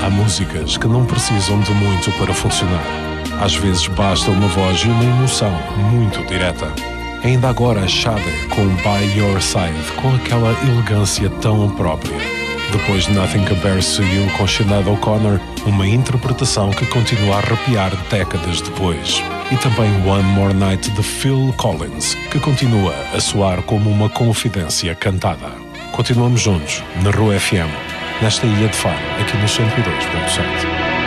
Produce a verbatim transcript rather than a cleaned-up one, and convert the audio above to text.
Há músicas que não precisam de muito para funcionar. Às vezes basta uma voz e uma emoção muito direta. Ainda agora Sade com By Your Side, com aquela elegância tão própria. Depois Nothing Compares to You com Sinead O'Connor, uma interpretação que continua a arrepiar décadas depois. E também One More Night de Phil Collins, que continua a soar como uma confidência cantada. Continuamos juntos, na Rua F M, nesta ilha de Faro, aqui no cento e dois ponto sete.